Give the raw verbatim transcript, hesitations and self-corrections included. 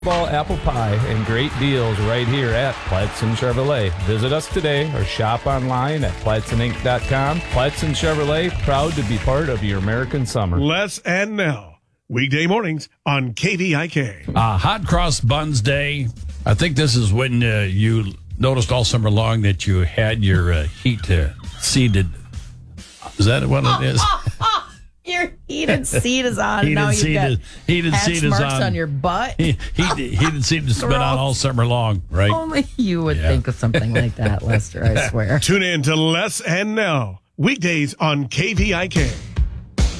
Ball apple pie and great deals right here at Platson Chevrolet. Visit us today or shop online at platson inc dot com. Platson Chevrolet, proud to be part of your American summer. Les and Nell, weekday mornings on K V I K. Uh, Hot Cross Buns Day. I think this is when uh, you noticed all summer long that you had your uh, heat uh, seated. Is that what it is? Your heated seat is on. Heated now you've seat got is, heated hatch seat is marks on. on your butt. He, he, heated seat has been on all summer long, right? Only you would Yeah. think of something like that, Lester, I swear. Tune in to Les and Nell, weekdays on K V I K.